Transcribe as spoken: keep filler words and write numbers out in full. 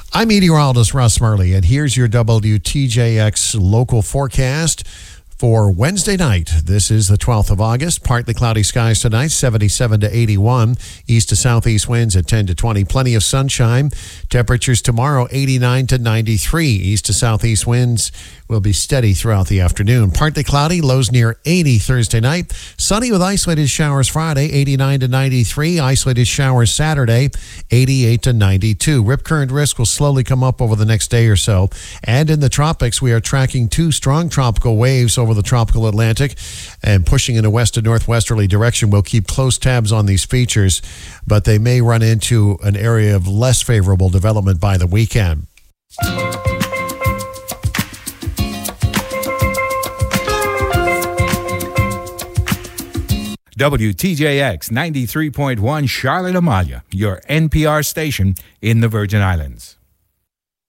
I'm meteorologist Russ Murley, and here's your W T J X local forecast for Wednesday night. This is the twelfth of August. Partly cloudy skies tonight, seventy-seven to eighty-one. East to southeast winds at ten to twenty. Plenty of sunshine. Temperatures tomorrow, eighty-nine to ninety-three. East to southeast winds will be steady throughout the afternoon. Partly cloudy, lows near eighty Thursday night. Sunny with isolated showers Friday, eighty-nine to ninety-three. Isolated showers Saturday, eighty-eight to ninety-two. Rip current risk will slowly come up over the next day or so. And in the tropics, we are tracking two strong tropical waves over the tropical Atlantic and pushing in a west and northwesterly direction. We'll keep close tabs on these features, but they may run into an area of less favorable development by the weekend. W T J X ninety-three point one Charlotte Amalia, your N P R station in the Virgin Islands.